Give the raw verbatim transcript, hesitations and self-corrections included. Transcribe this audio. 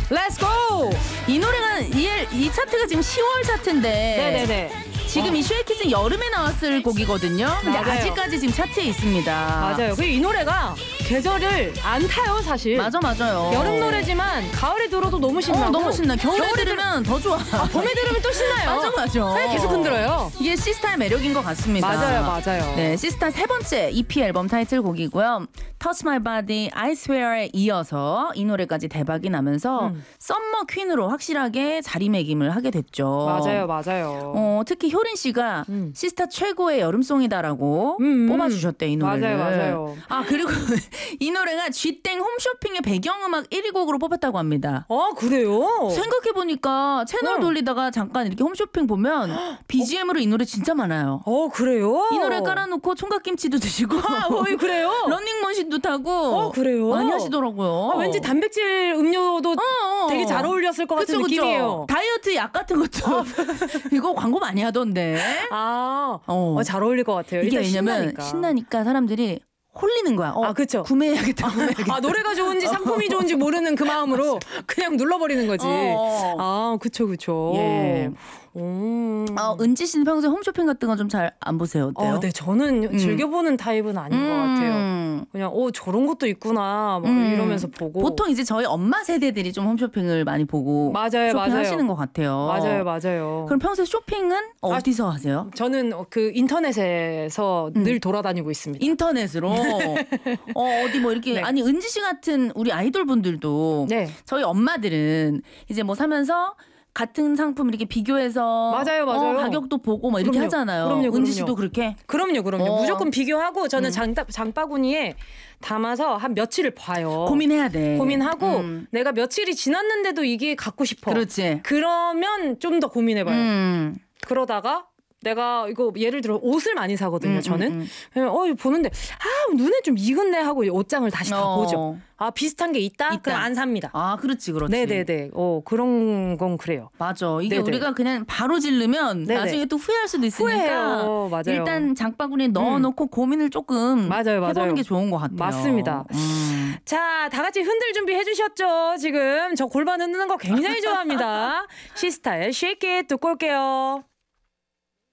Let's go! 이 노래가 이, 이 차트가 지금 시월 차트인데 네네네. 지금 어. 이 쉐이키즈는 여름에 나왔을 곡이거든요. 근데 맞아요. 아직까지 지금 차트에 있습니다. 맞아요. 그리고 이 노래가 계절을 안 타요, 사실. 맞아, 맞아요. 여름 노래지만 가을에 들어도 너무 신나고. 어, 너무 신나. 겨울에, 겨울에 들으면 더 좋아. 아, 봄에 들으면 또 신나요. 맞아, 맞아. 네, 계속 흔들어요. 이게 시스타의 매력인 것 같습니다. 맞아요, 맞아요. 네, 시스타 세 번째 이피 앨범 타이틀곡이고요. Touch My Body, I Swear에 이어서 이 노래까지 대박이 나면서 음. 썸머 퀸으로 확실하게 자리매김을 하게 됐죠. 맞아요, 맞아요. 어, 특히 효린 씨가 음. 시스타 최고의 여름송이다라고 음, 음. 뽑아주셨대, 이 노래를. 맞아요, 맞아요. 아, 그리고 이 노래가 쥐땡 홈쇼핑의 배경음악 일 위 곡으로 뽑혔다고 합니다. 아, 그래요? 생각해보니까 채널 어. 돌리다가 잠깐 이렇게 홈쇼핑 보면 비지엠으로 이 노래 진짜 많아요. 어, 그래요? 이 노래 깔아놓고 총각김치도 드시고 아, 어, 그래요? 러닝머신도 타고 어, 그래요? 많이 하시더라고요. 아, 왠지 단백질 음료도 어, 어. 되게 잘 어울렸을 것 그쵸, 같은 그쵸. 느낌이에요. 다이어트 약 같은 것도 이거 광고 많이 하던데. 아, 어. 어, 잘 어울릴 것 같아요. 이게 일단 왜냐면 신나니까. 신나니까 사람들이 홀리는 거야. 어, 아, 그쵸. 구매해야겠다. 구매해야겠다. 아, 노래가 좋은지 상품이 좋은지 모르는 그 마음으로 그냥 눌러버리는 거지. 어. 아, 그쵸, 그쵸. 예. 음. 어, 은지 씨는 평소에 홈쇼핑 같은 거 좀 잘 안 보세요? 어때요? 어, 네, 저는 음. 즐겨보는 타입은 아닌 것 같아요. 음. 그냥, 어, 저런 것도 있구나, 막 음. 이러면서 보고. 보통 이제 저희 엄마 세대들이 좀 홈쇼핑을 많이 보고 맞아요, 맞아요. 쇼핑하시는 것 같아요. 맞아요, 맞아요. 그럼 평소에 쇼핑은 어디서 하세요? 저는 그 인터넷에서 음. 늘 돌아다니고 있습니다. 인터넷으로 어, 어디 뭐 이렇게 네. 아니 은지 씨 같은 우리 아이돌 분들도 네. 저희 엄마들은 이제 뭐 사면서 같은 상품 이렇게 비교해서 맞아요, 맞아요. 어, 가격도 보고 막 이렇게 그럼요. 하잖아요. 그럼요, 그럼요. 은지 씨도 그렇게? 그럼요, 그럼요. 어. 무조건 비교하고 저는 장, 장바구니에 담아서 한 며칠을 봐요. 고민해야 돼. 고민하고 음. 내가 며칠이 지났는데도 이게 갖고 싶어. 그렇지. 그러면 좀 더 고민해봐요. 음. 그러다가 내가 이거 예를 들어 옷을 많이 사거든요. 음, 저는. 음, 음. 그러면 어 이거 보는데 아 눈에 좀 익었네 하고 옷장을 다시 다 어. 보죠. 아 비슷한 게 있다? 있다. 그럼 안 삽니다. 아, 그렇지, 그렇지. 네네네. 어 그런 건 그래요. 맞아. 이게 네네. 우리가 그냥 바로 지르면 네네. 나중에 또 후회할 수도 있으니까 후회해요. 맞아요. 일단 장바구니에 넣어놓고 고민을 조금 맞아요, 맞아요. 해보는 게 좋은 것 같아요. 맞습니다. 음. 자, 다 같이 흔들 준비 해주셨죠? 지금 저 골반 흔드는 거 굉장히 좋아합니다. 시스타의 Shake It 듣고 올게요.